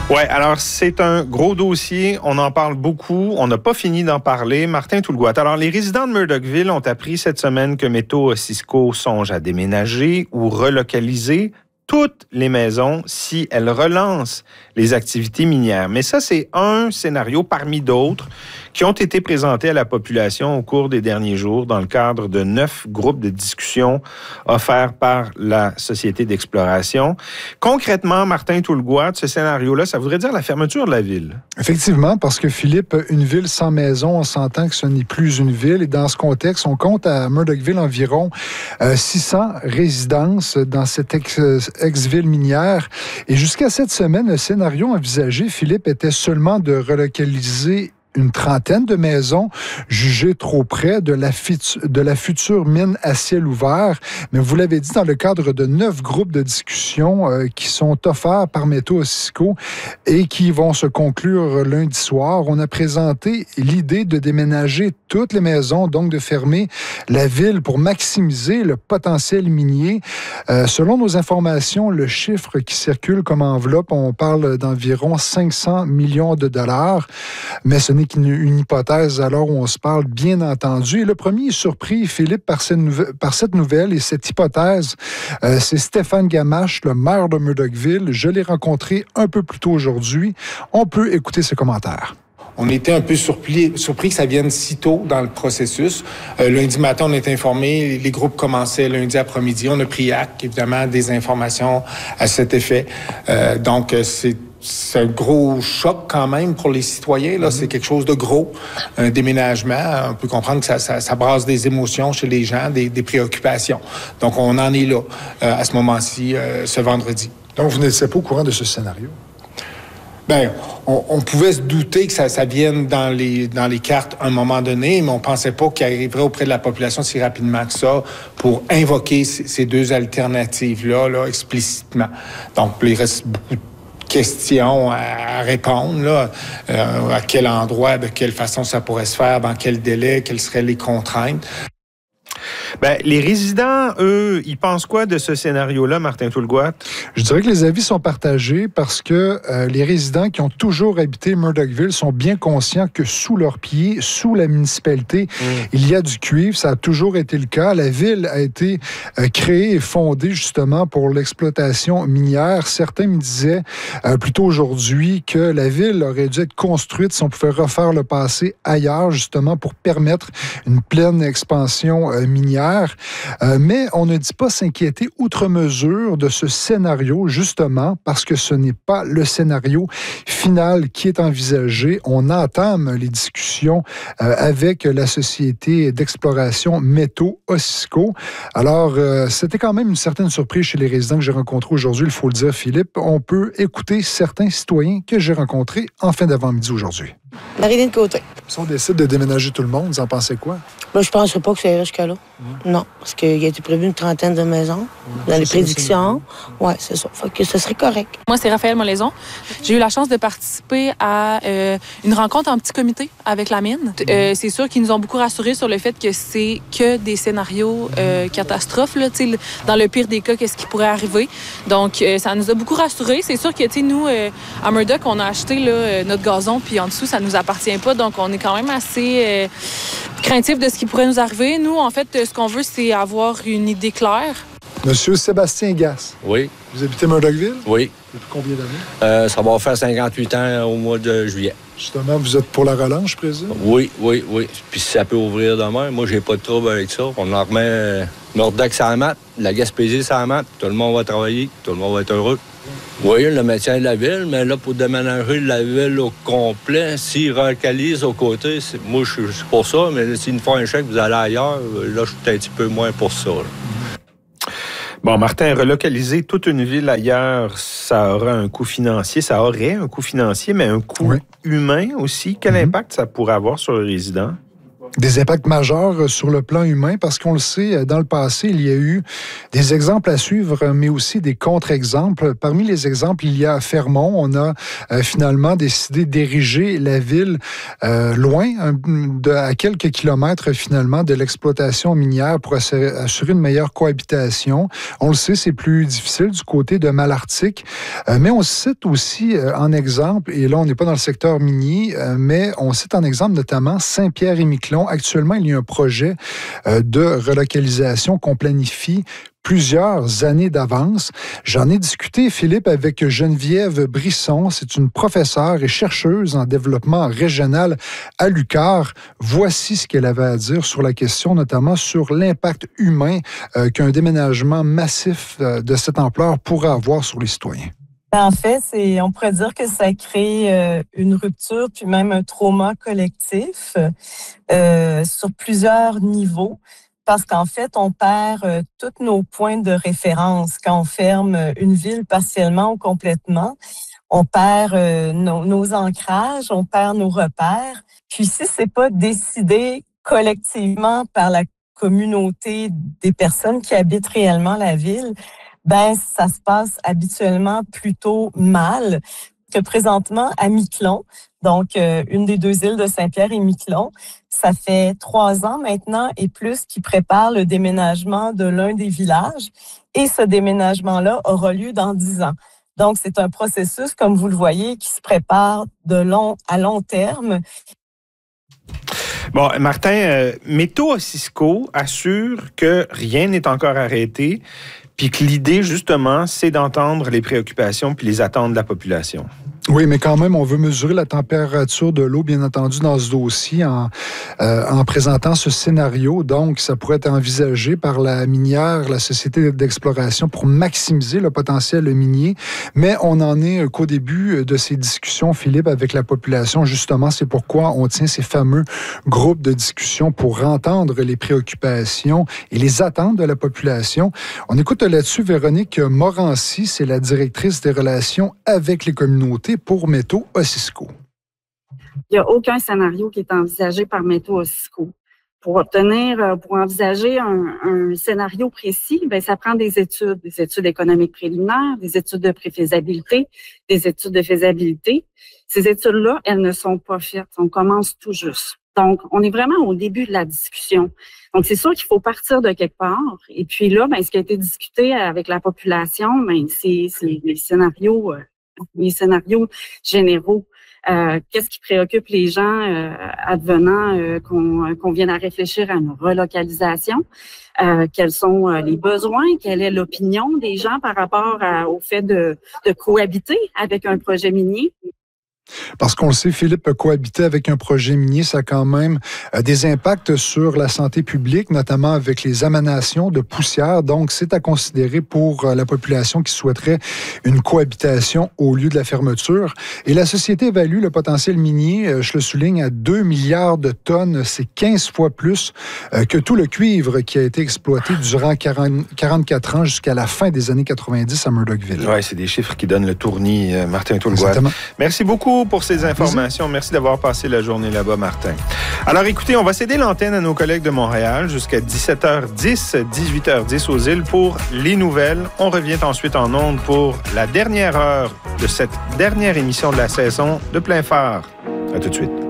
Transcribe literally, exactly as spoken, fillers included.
Oui, alors c'est un gros dossier. On en parle beaucoup. On n'a pas fini d'en parler. Martin Toulgoat. Alors, les résidents de Murdochville ont appris cette semaine que Métaux Osisko songe à déménager ou relocaliser toutes les maisons si elles relancent les activités minières. Mais ça, c'est un scénario parmi d'autres qui ont été présentés à la population au cours des derniers jours dans le cadre de neuf groupes de discussion offerts par la Société d'exploration. Concrètement, Martin Toulgoat, ce scénario-là, ça voudrait dire la fermeture de la ville. Effectivement, parce que Philippe, une ville sans maison, on s'entend que ce n'est plus une ville. Et dans ce contexte, on compte à Murdochville environ euh, six cents résidences dans cette ex, ex-ville minière. Et jusqu'à cette semaine, le scénario envisagé, Philippe, était seulement de relocaliser une trentaine de maisons jugées trop près de la, fit- de la future mine à ciel ouvert. Mais vous l'avez dit, dans le cadre de neuf groupes de discussion euh, qui sont offerts par Métaux Osisko et qui vont se conclure lundi soir, on a présenté l'idée de déménager toutes les maisons, donc de fermer la ville pour maximiser le potentiel minier. Euh, selon nos informations, le chiffre qui circule comme enveloppe, on parle d'environ cinq cents millions de dollars, mais ce n'est qu'une une hypothèse alors où on se parle, bien entendu. Et le premier est surpris, Philippe, par cette, nouve- par cette nouvelle et cette hypothèse. Euh, c'est Stéphane Gamache, le maire de Murdochville. Je l'ai rencontré un peu plus tôt aujourd'hui. On peut écouter ses commentaires. On était un peu surpris, surpris que ça vienne si tôt dans le processus. Euh, lundi matin, on est informé, les groupes commençaient lundi après-midi. On a pris acte, évidemment, des informations à cet effet. Euh, donc, c'est C'est un gros choc quand même pour les citoyens. Là, mm-hmm. C'est quelque chose de gros, un déménagement. On peut comprendre que ça, ça, ça brasse des émotions chez les gens, des, des préoccupations. Donc, on en est là euh, à ce moment-ci, euh, ce vendredi. Donc, vous n'étiez pas au courant de ce scénario? Bien, on, on pouvait se douter que ça, ça vienne dans les, dans les cartes à un moment donné, mais on pensait pas qu'il arriverait auprès de la population si rapidement que ça pour invoquer c- ces deux alternatives-là, là, explicitement. Donc, il reste beaucoup de questions à répondre, là, euh, à quel endroit, de quelle façon ça pourrait se faire, dans quel délai, quelles seraient les contraintes. Ben, les résidents, eux, ils pensent quoi de ce scénario-là, Martin Toulgoat? Je dirais que les avis sont partagés parce que euh, les résidents qui ont toujours habité Murdochville sont bien conscients que sous leurs pieds, sous la municipalité, mmh. il y a du cuivre. Ça a toujours été le cas. La ville a été euh, créée et fondée justement pour l'exploitation minière. Certains me disaient euh, plutôt aujourd'hui que la ville aurait dû être construite si on pouvait refaire le passé ailleurs, justement pour permettre une pleine expansion euh, minière. Euh, mais on ne dit pas s'inquiéter outre mesure de ce scénario, justement, parce que ce n'est pas le scénario final qui est envisagé. On entame les discussions euh, avec la Société d'exploration Métaux Osisko. Alors, euh, c'était quand même une certaine surprise chez les résidents que j'ai rencontrés aujourd'hui, il faut le dire, Philippe. On peut écouter certains citoyens que j'ai rencontrés en fin d'avant-midi aujourd'hui. Marie-Lynne Côté. Si on décide de déménager tout le monde, vous en pensez quoi? Ben, je ne pense pas que ça ira jusqu'à là. Mmh. Non, parce qu'il a été prévu une trentaine de maisons mmh. dans les prédictions. Oui, c'est ça. Fait que ce serait correct. Moi, c'est Raphaël Molaison. J'ai eu la chance de participer à euh, une rencontre en petit comité avec la mine. Mmh. Euh, c'est sûr qu'ils nous ont beaucoup rassurés sur le fait que c'est que des scénarios euh, catastrophes. Là, dans le pire des cas, qu'est-ce qui pourrait arriver. Donc, euh, ça nous a beaucoup rassurés. C'est sûr que nous, euh, à Murdoch, on a acheté là, notre gazon, puis en dessous, ça nous appartient pas. Donc, on est quand même assez euh, craintif de ce qui pourrait nous arriver. Nous, en fait, ce qu'on veut, c'est avoir une idée claire. Monsieur Sébastien Gasse. Oui. Vous habitez Murdochville? Oui. Depuis combien d'années? Euh, ça va faire cinquante-huit ans au mois de juillet. Justement, vous êtes pour la relance, je présume? Oui, oui, oui. Puis si ça peut ouvrir demain, moi, j'ai pas de trouble avec ça. On en remet euh, Murdoch sur la map, la Gaspésie sur la map, tout le monde va travailler, tout le monde va être heureux. Oui, le maintien de la ville, mais là, pour déménager la ville au complet, s'ils relocalisent aux côtés, c'est, moi, je suis pour ça, mais s'ils nous font un chèque, vous allez ailleurs, là, je suis un petit peu moins pour ça. Là. Bon, Martin, relocaliser toute une ville ailleurs, ça aura un coût financier, ça aurait un coût financier, mais un coût oui. humain aussi. Quel mm-hmm. impact ça pourrait avoir sur les résidents? Des impacts majeurs sur le plan humain, parce qu'on le sait, dans le passé, il y a eu des exemples à suivre, mais aussi des contre-exemples. Parmi les exemples, il y a Fermont. On a euh, finalement décidé d'ériger la ville euh, loin, de, à quelques kilomètres finalement de l'exploitation minière pour assurer, assurer une meilleure cohabitation. On le sait, c'est plus difficile du côté de Malartic, euh, mais on cite aussi euh, en exemple, et là on n'est pas dans le secteur minier, euh, mais on cite en exemple notamment Saint-Pierre-et-Miquelon. Actuellement, il y a un projet euh, de relocalisation qu'on planifie plusieurs années d'avance. J'en ai discuté, Philippe, avec Geneviève Brisson. C'est une professeure et chercheuse en développement régional à l'U Q A R. Voici ce qu'elle avait à dire sur la question, notamment sur l'impact humain euh, qu'un déménagement massif euh, de cette ampleur pourrait avoir sur les citoyens. En fait, c'est, on pourrait dire que ça crée euh, une rupture puis même un trauma collectif euh, sur plusieurs niveaux. Parce qu'en fait, on perd euh, tous nos points de référence quand on ferme une ville partiellement ou complètement. On perd euh, nos, nos ancrages, on perd nos repères. Puis si c'est pas décidé collectivement par la communauté des personnes qui habitent réellement la ville, ben ça se passe habituellement plutôt mal. Que présentement à Miquelon, donc euh, une des deux îles de Saint-Pierre et Miquelon, ça fait trois ans maintenant et plus qu'ils préparent le déménagement de l'un des villages et ce déménagement-là aura lieu dans dix ans. Donc c'est un processus, comme vous le voyez, qui se prépare de long à long terme. Bon, Martin, euh, Métaux-Cisco assure que rien n'est encore arrêté, puis que l'idée, justement, c'est d'entendre les préoccupations puis les attentes de la population. Oui, mais quand même, on veut mesurer la température de l'eau, bien entendu, dans ce dossier en, euh, en présentant ce scénario. Donc, ça pourrait être envisagé par la minière, la société d'exploration, pour maximiser le potentiel minier. Mais on n'en est qu'au début de ces discussions, Philippe, avec la population. Justement, c'est pourquoi on tient ces fameux groupes de discussion pour entendre les préoccupations et les attentes de la population. On écoute là-dessus Véronique Morancy, c'est la directrice des relations avec les communautés pour Métaux-Cisco. Il n'y a aucun scénario qui est envisagé par Métaux-Cisco. Pour obtenir, pour envisager un, un scénario précis, bien, ça prend des études, des études économiques préliminaires, des études de préfaisabilité, des études de faisabilité. Ces études-là, elles ne sont pas faites. On commence tout juste. Donc, on est vraiment au début de la discussion. Donc, c'est sûr qu'il faut partir de quelque part. Et puis là, bien, ce qui a été discuté avec la population, bien, c'est, c'est les scénarios les scénarios généraux. Euh, qu'est-ce qui préoccupe les gens euh, advenant euh, qu'on, qu'on vienne à réfléchir à une relocalisation? Euh, quels sont euh, les besoins? Quelle est l'opinion des gens par rapport à, au fait de, de cohabiter avec un projet minier? Parce qu'on le sait, Philippe, cohabiter avec un projet minier, ça a quand même euh, des impacts sur la santé publique, notamment avec les émanations de poussière. Donc, c'est à considérer pour euh, la population qui souhaiterait une cohabitation au lieu de la fermeture. Et la société évalue le potentiel minier, euh, je le souligne, à deux milliards de tonnes. C'est quinze fois plus euh, que tout le cuivre qui a été exploité durant quarante, quarante-quatre ans jusqu'à la fin des années quatre-vingt-dix à Murdochville. Oui, c'est des chiffres qui donnent le tournis, euh, Martin Toulgoat. Merci beaucoup pour ces informations. Merci d'avoir passé la journée là-bas, Martin. Alors, écoutez, on va céder l'antenne à nos collègues de Montréal jusqu'à dix-sept heures dix, dix-huit heures dix aux îles pour les nouvelles. On revient ensuite en ondes pour la dernière heure de cette dernière émission de la saison de Plein Phare. À tout de suite.